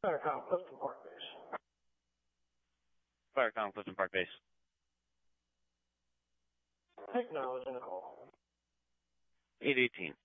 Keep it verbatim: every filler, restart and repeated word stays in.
Firecom, Clifton Park Base. Firecom, Clifton Park Base. Acknowledging the call. eight eighteen.